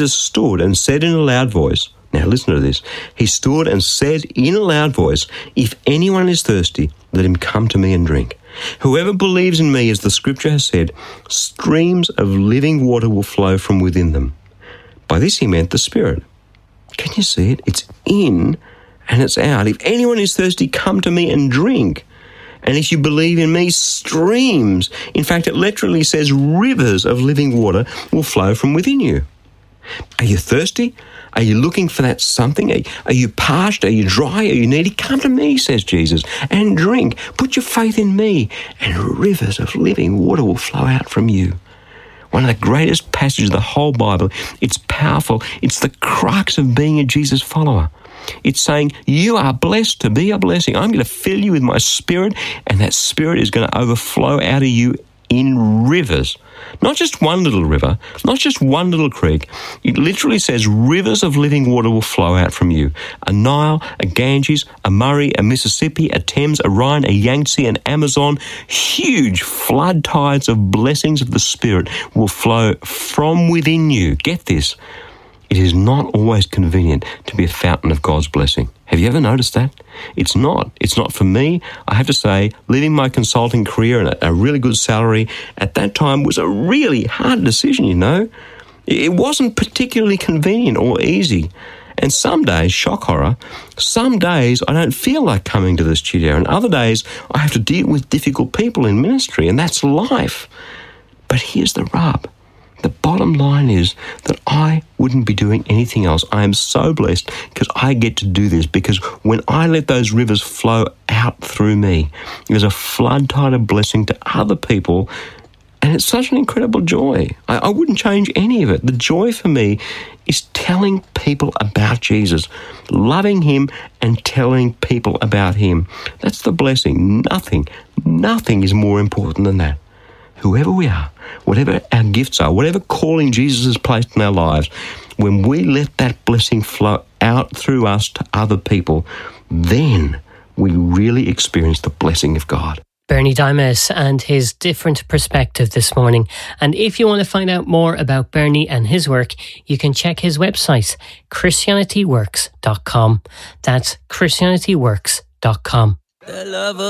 Jesus stood and said in a loud voice, now listen to this, he stood and said in a loud voice, if anyone is thirsty, let him come to me and drink. Whoever believes in me, as the scripture has said, streams of living water will flow from within them. By this he meant the Spirit. Can you see it? It's in and it's out. If anyone is thirsty, come to me and drink. And if you believe in me, streams, in fact, it literally says rivers of living water will flow from within you. Are you thirsty? Are you looking for that something? Are you parched? Are you dry? Are you needy? Come to me, says Jesus, and drink. Put your faith in me, and rivers of living water will flow out from you. One of the greatest passages of the whole Bible. It's powerful. It's the crux of being a Jesus follower. It's saying, you are blessed to be a blessing. I'm going to fill you with my Spirit, and that Spirit is going to overflow out of you in rivers. Not just one little river, not just one little creek. It literally says rivers of living water will flow out from you. A Nile, a Ganges, a Murray, a Mississippi, a Thames, a Rhine, a Yangtze, an Amazon. Huge flood tides of blessings of the Spirit will flow from within you. Get this. It is not always convenient to be a fountain of God's blessing. Have you ever noticed that? It's not. It's not for me. I have to say, leaving my consulting career and a really good salary at that time was a really hard decision, you know. It wasn't particularly convenient or easy. And some days, shock horror, some days I don't feel like coming to the studio, and other days I have to deal with difficult people in ministry, and that's life. But here's the rub. The bottom line is that I wouldn't be doing anything else. I am so blessed because I get to do this, because when I let those rivers flow out through me, there's a flood tide of blessing to other people, and it's such an incredible joy. I wouldn't change any of it. The joy for me is telling people about Jesus, loving him and telling people about him. That's the blessing. Nothing is more important than that. Whoever we are, whatever our gifts are, whatever calling Jesus has placed in our lives, when we let that blessing flow out through us to other people, then we really experience the blessing of God. Bernie Dimes and his different perspective this morning. And if you want to find out more about Bernie and his work, you can check his website, ChristianityWorks.com. That's ChristianityWorks.com.